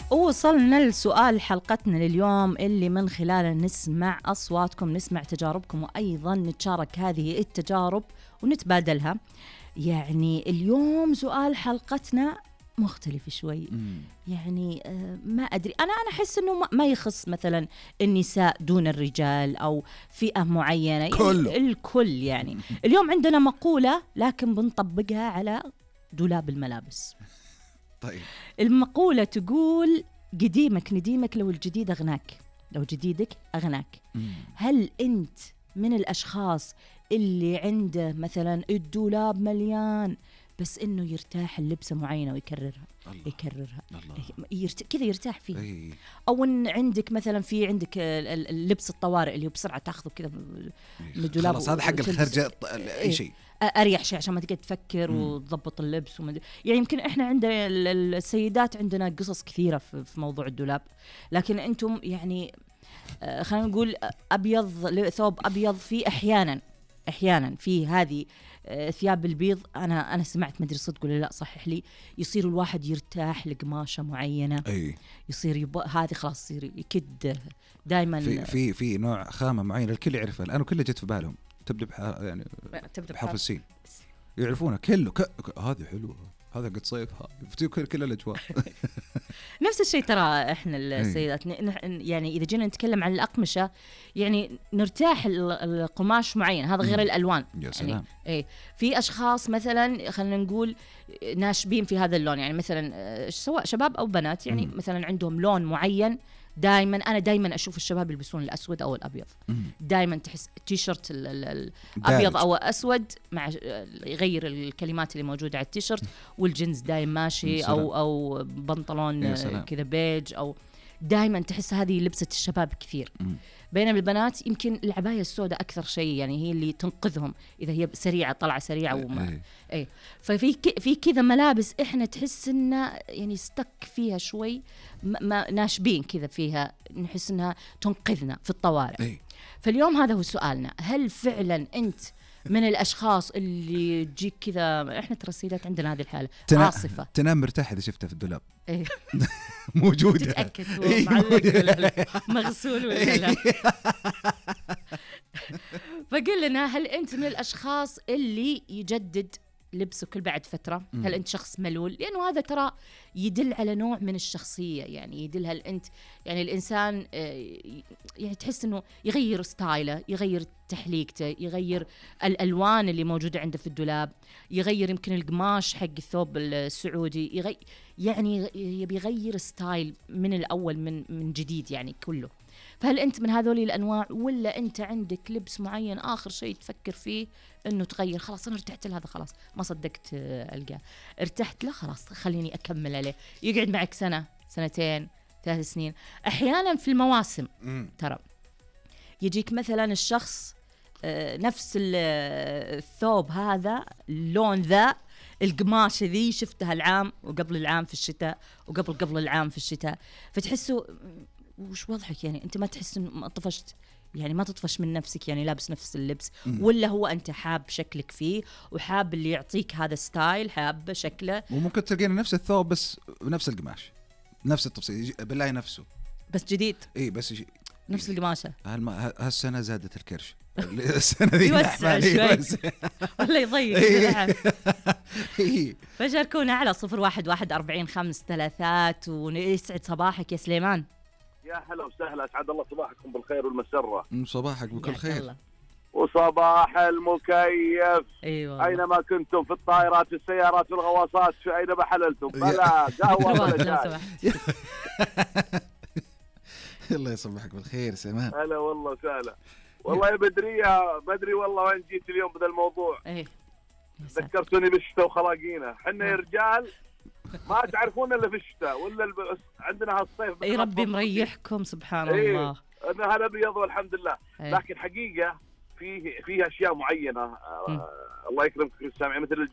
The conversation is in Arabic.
ووصلنا لسؤال حلقتنا لليوم اللي من خلاله نسمع أصواتكم، نسمع تجاربكم، وأيضا نتشارك هذه التجارب ونتبادلها. يعني اليوم سؤال حلقتنا مختلف شوي. يعني ما أدري، أنا أحس أنه ما يخص مثلا النساء دون الرجال أو فئة معينة، يعني الكل. يعني اليوم عندنا مقولة لكن بنطبقها على دولاب الملابس. طيب، المقولة تقول: قديمك نديمك لو الجديد أغناك، لو جديدك أغناك. هل أنت من الأشخاص اللي عنده مثلا الدولاب مليان بس إنه يرتاح اللبسة معينة ويكررها الله. يكررها الله. كذا يرتاح فيه؟ أي. أو إن عندك مثلا في عندك اللبس الطوارئ اللي هو بسرعة تاخذه كذا من الدولاب، خلاص هذا حق الخرجة أي شيء، أريح شيء عشان ما تقعد تفكر وتضبط اللبس يعني يمكن إحنا عندنا السيدات عندنا قصص كثيرة في موضوع الدولاب، لكن أنتم يعني خلينا نقول أبيض، ثوب أبيض فيه أحيانا في هذه ثياب البيض. أنا سمعت، ما أدري صدق ولا لا، صحح لي، يصير الواحد يرتاح لقماشة معينة. أي. يصير هذه خلاص يصير يكد دائما في نوع خامة معينة الكل يعرفها الآن وكله جت في بالهم، تبدأ يعني بحرف السين، يعرفونه كله هذه حلوة، هذا قد صيف، في كل الأجواء. نفس الشيء ترى إحنا السيدات يعني إذا جينا نتكلم عن الأقمشة يعني نرتاح القماش معين، هذا غير الألوان. يا سلام. يعني في أشخاص مثلا خلينا نقول ناشبين في هذا اللون، يعني مثلا سواء شباب أو بنات، يعني مثلا عندهم لون معين. أنا دائما أشوف الشباب يلبسون الأسود أو الأبيض. دائما تحس التيشيرت الأبيض أو أسود مع يغير الكلمات اللي موجودة على التيشيرت، والجنس دائما ماشي أو بنطلون كذا بيج، أو دائما تحس هذه لبسة الشباب كثير. بينما البنات يمكن العباية السوداء أكثر شيء، يعني هي اللي تنقذهم إذا هي سريعة، طلعة سريعة وما ففي كذا ملابس إحنا تحس إنه يعني استك فيها شوي، ما ناشبين كذا فيها، نحس إنها تنقذنا في الطوارئ. فاليوم هذا هو سؤالنا: هل فعلا أنت من الأشخاص اللي تجيك كذا؟ إحنا ترى السيدات عندنا هذه الحالة، عاصفة، تنام مرتاح إذا شفتها في الدولاب موجودة، تتأكد هو معلق ولا لا، مغسول ولا لا. فقل لنا، هل أنت من الأشخاص اللي يجدد لبسه كل بعد فترة؟ هل أنت شخص ملول؟ لأنه هذا ترى يدل على نوع من الشخصية، يعني يدل هل أنت يعني الإنسان يعني تحس أنه يغير ستايله، يغير تحليقته، يغير الألوان اللي موجودة عنده في الدولاب، يغير يمكن القماش حق الثوب السعودي، يعني يبي يغير ستايل من الأول من جديد يعني كله. فهل أنت من هذول الأنواع، ولا أنت عندك لبس معين آخر شيء تفكر فيه إنه تغير؟ خلاص أنا ارتحت لهذا، خلاص ما صدقت ألقاه، ارتحت له، خلاص خليني أكمل عليه، يقعد معك سنة، سنتين، 3 سنين. أحيانا في المواسم ترى يجيك مثلا الشخص نفس الثوب هذا، اللون ذا، القماشة ذي شفتها العام وقبل العام في الشتاء وقبل العام في الشتاء، فتحسه وش وضعك؟ يعني أنت ما تحس إنه ما طفشت، يعني ما تطفش من نفسك، يعني لابس نفس اللبس، ولا هو أنت حاب شكلك فيه وحاب اللي يعطيك هذا ستايل، حاب شكله، وممكن تلقين نفس الثوب بس نفس القماش، نفس التفصيل، بالله نفسه بس جديد. بس نفس القماشة. هالسنة زادت الكرش، السنة دي يوسع شوي ولا يضيق. فشاركونا على 01144553 ويسعد صباحك يا سليمان. يا هلا وسهلا، اسعد الله صباحكم بالخير والمسرة. صباحك بكل خير وصباح المكيف. أيوة. اينما كنتم، في الطائرات، في السيارات، في الغواصات، في اينما حللتم، بلا قهوة ولا شاي. الله يصبحك بالخير سمان. هلا والله وسهلا. والله يا بدري والله وين جيت اليوم بهذا الموضوع. ذكرتوني بالشتاء وخلاقينا، حنا يا رجال ما تعرفون الا في الشتاء، ولا عندنا هالصيف. اي ربي مريحكم سبحان الله. انا هذا ابيض والحمد لله. لكن حقيقه فيه اشياء معينه الله يكرمك السامعين، مثل